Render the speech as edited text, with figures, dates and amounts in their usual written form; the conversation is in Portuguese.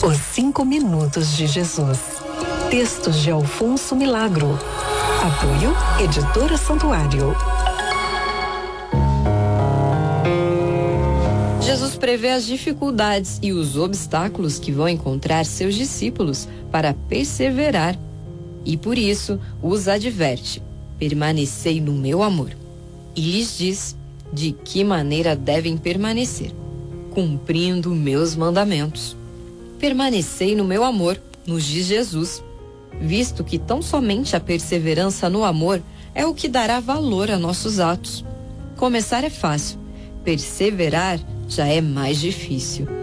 Os 5 minutos de Jesus. Textos de Alfonso Milagro. Apoio Editora Santuário. Jesus prevê as dificuldades e os obstáculos que vão encontrar seus discípulos para perseverar. E por isso os adverte: permanecei no meu amor. E lhes diz de que maneira devem permanecer: cumprindo meus mandamentos. Permanecei no meu amor, nos diz Jesus, visto que tão somente a perseverança no amor é o que dará valor a nossos atos. Começar é fácil, perseverar já é mais difícil.